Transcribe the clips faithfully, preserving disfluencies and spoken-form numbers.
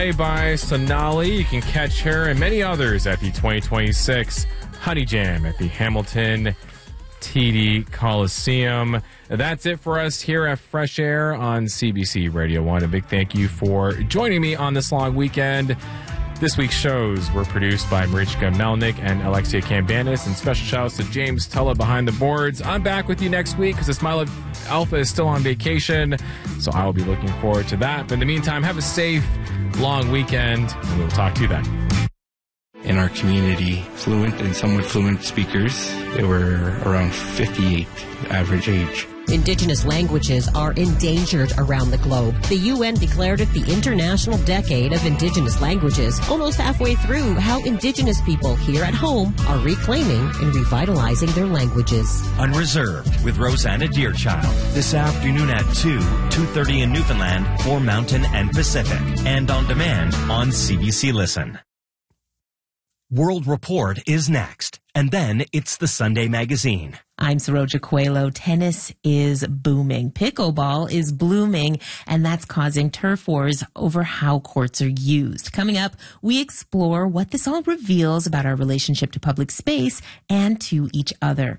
today by Sonali. You can catch her and many others at the twenty twenty-six Honey Jam at the Hamilton T D Coliseum. That's it for us here at Fresh Air on C B C Radio one. A big thank you for joining me on this long weekend. This week's shows were produced by Marichka Melnick and Alexia Cambanis, and special shout-outs to James Tulla behind the boards. I'm back with you next week because Ismaila Alpha is still on vacation, so I will be looking forward to that. But in the meantime, have a safe, long weekend, and we'll talk to you then. In our community, fluent and somewhat fluent speakers, they were around fifty-eight average age. Indigenous languages are endangered around the globe. The U N declared it the International Decade of Indigenous Languages. Almost halfway through, how Indigenous people here at home are reclaiming and revitalizing their languages. Unreserved with Rosanna Deerchild. This afternoon at two, two thirty in Newfoundland for Mountain and Pacific. And on demand on C B C Listen. World Report is next, and then it's the Sunday Magazine. I'm Saroja Coelho. Tennis is booming. Pickleball is blooming, and that's causing turf wars over how courts are used. Coming up, we explore what this all reveals about our relationship to public space and to each other.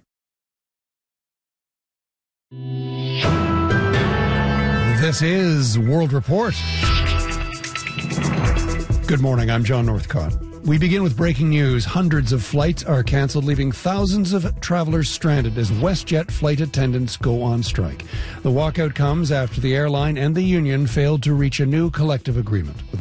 This is World Report. Good morning, I'm John Northcott. We begin with breaking news. Hundreds of flights are cancelled, leaving thousands of travelers stranded as WestJet flight attendants go on strike. The walkout comes after the airline and the union failed to reach a new collective agreement.